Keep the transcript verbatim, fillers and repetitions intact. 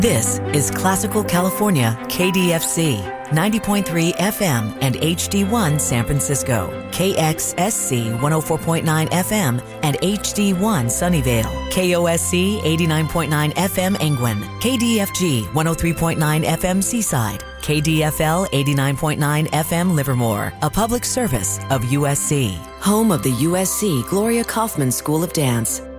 This is Classical California K D F C, ninety point three F M and H D one San Francisco, K X S C one oh four point nine F M and H D one Sunnyvale, K O S C eighty-nine point nine F M Angwin, K D F G one oh three point nine F M Seaside, K D F L eighty-nine point nine F M Livermore, a public service of U S C. Home of the U S C Gloria Kaufman School of Dance.